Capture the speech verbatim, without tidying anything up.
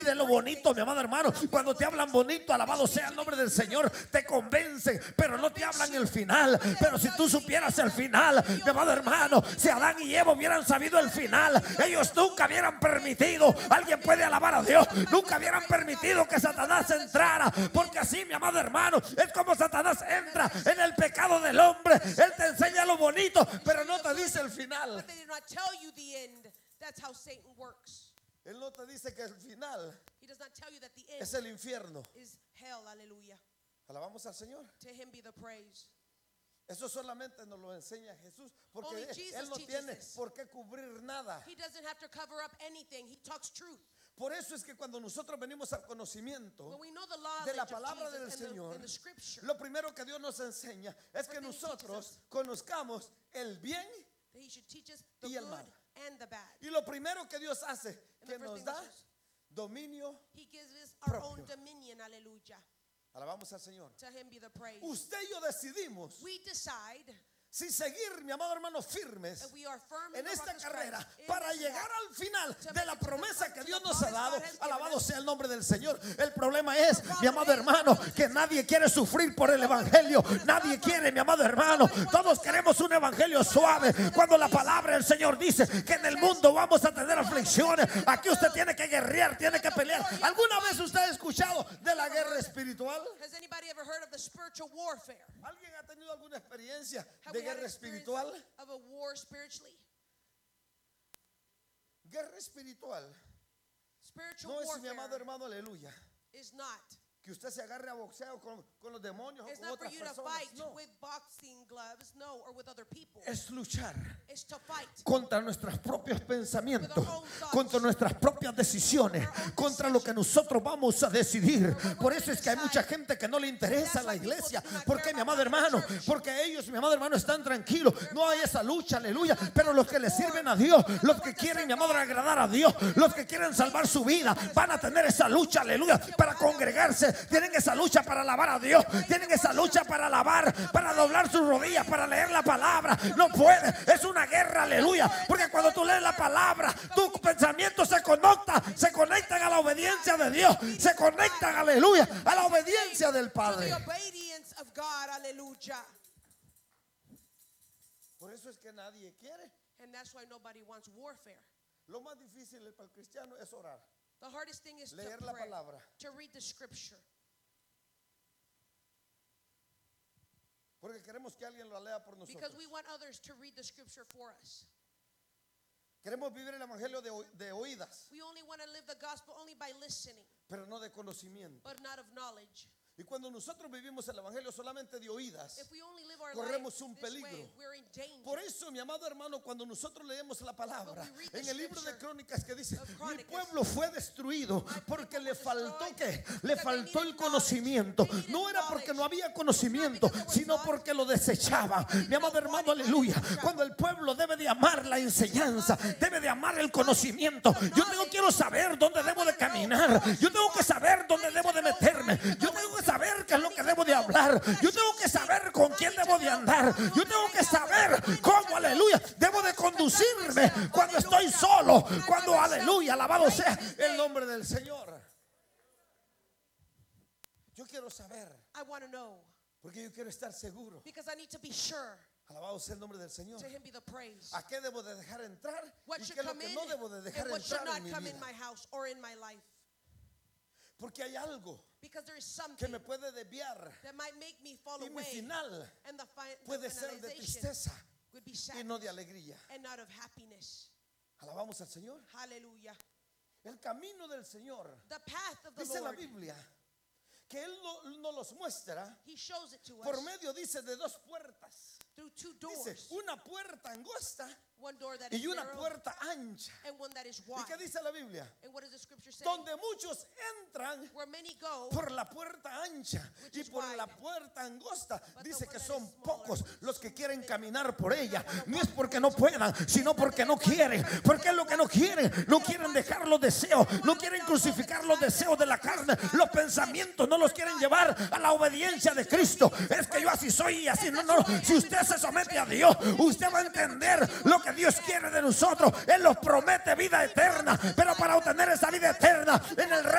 de lo bonito, mi amado hermano. Cuando te hablan bonito, alabado sea el nombre del Señor, te convencen, pero no te hablan el final. Pero si tú supieras el final, mi amado hermano, si Adán y Eva hubieran sabido el final, ellos nunca hubieran permitido, alguien puede alabar a Dios, nunca hubieran permitido que Satanás entrara. Porque así, mi amado hermano, es como Satanás entra en el pecado del hombre. Él te enseña lo bonito, pero no te dice el final. Él no te dice que el final es el infierno. Alabamos al Señor. Eso solamente nos lo enseña Jesús, porque él, él no tiene por qué cubrir nada. Por eso es que cuando nosotros venimos al conocimiento de la palabra del Señor, lo primero que Dios nos enseña es que nosotros conozcamos el bien y el mal. Y lo primero que Dios hace, que nos da dominio propio. Alabamos al Señor. Usted y yo decidimos si seguir, mi amado hermano, firmes en esta carrera para llegar al final de la promesa que Dios nos ha dado. Alabado sea el nombre del Señor. El problema es, mi amado hermano, que nadie quiere sufrir por el evangelio. Nadie quiere, mi amado hermano. Todos queremos un evangelio suave, cuando la palabra del Señor dice que en el mundo vamos a tener aflicciones. Aquí usted tiene que guerrear, tiene que pelear. ¿Alguna vez usted ha escuchado de la guerra espiritual? ¿Alguien ha tenido alguna experiencia de guerra espiritual? Guerra espiritual no es, mi amado hermano, aleluya, que usted se agarre a boxeo con, con los demonios o con otras personas. No. Es luchar contra nuestros propios pensamientos, contra nuestras propias decisiones, contra lo que nosotros vamos a decidir. Por eso es que hay mucha gente que no le interesa la iglesia. ¿Por qué, mi amado hermano? Porque ellos, mi amado hermano, están tranquilos. No hay esa lucha, aleluya. Pero los que le sirven a Dios, los que quieren, mi amado, agradar a Dios, los que quieren salvar su vida, van a tener esa lucha, aleluya, para congregarse. Tienen esa lucha para alabar a Dios. Tienen esa lucha para alabar, para doblar sus rodillas, para leer la palabra. No puede, es una guerra, aleluya. Porque cuando tú lees la palabra, tus pensamientos se conectan, se conectan a la obediencia de Dios. Se conectan, aleluya, a la obediencia del Padre. Por eso es que nadie quiere. Lo más difícil para el cristiano es orar. The hardest thing is leer to la pray, palabra. to read the scripture. Porque queremos que alguien lo lea por nosotros. Because we want others to read the scripture for us. Queremos vivir el evangelio de, de oídas. We only want to live the gospel only by listening, pero no de conocimiento. but not of knowledge. Y cuando nosotros vivimos el evangelio solamente de oídas, If we only live our corremos lives un this peligro. way, we're in danger. Por eso, mi amado hermano, cuando nosotros leemos la palabra en el libro de Crónicas, que dice: mi pueblo fue destruido porque le faltó que le faltó el conocimiento. No era porque no había conocimiento, sino porque lo desechaban. Mi amado hermano, aleluya. Cuando el pueblo debe de amar la enseñanza, debe de amar el conocimiento. Yo tengo quiero saber dónde debo de caminar. Yo tengo que saber dónde debo de meterme. Yo tengo que saber qué es lo que debo de hablar. Yo tengo que saber con quién debo de andar. Yo tengo que saber cómo, aleluya, debo de conducirme cuando estoy solo, cuando, aleluya, alabado sea el nombre del Señor. Yo quiero saber, I want to know, porque yo quiero estar seguro. because I need to be sure. Alabado sea el nombre del Señor. To him be the praise. ¿A qué debo de dejar entrar? What ¿Y should qué es lo come que in no debo de dejar and what should entrar en not mi come in vida? my house or in my life. Porque hay algo Because there is que something me puede desviar that might make me fall y mi away, final and the, fi- the puede ser de finalization tristeza would be y no de sadness alegría. and not of happiness. Alabamos al Señor. Hallelujah. El camino del Señor, The path of the dice la Lord, Biblia, que Él no- nos los muestra He shows it to por us medio, dice, de dos puertas. through two Dice, doors. una puerta angosta One door that is y una narrow puerta ancha. and one that is ¿Y wide. qué dice la Biblia? And what does the scripture say? Donde muchos entran Where many go, por la puerta ancha Which y is por wide. la puerta angosta. But Dice the que one that son is smaller, pocos los que quieren many. caminar por ella. No es porque no puedan, sino porque no quieren. Porque es lo que no quieren. No quieren dejar los deseos. No quieren crucificar los deseos de la carne. Los pensamientos no los quieren llevar a la obediencia de Cristo. Es que yo así soy y así no, no. Si usted se somete a Dios, usted va a entender lo que que Dios quiere de nosotros. Él nos promete vida eterna, pero para obtener esa vida eterna en el